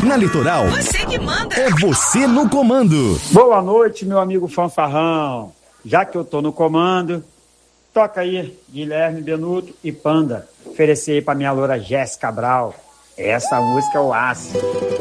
Na Litoral, Você que manda. é você no comando. Boa noite, meu amigo fanfarrão. Já que eu tô no comando, toca aí Guilherme Benuto e Panda. Oferecer aí pra minha loura Jéssica Cabral. Essa música é o aço.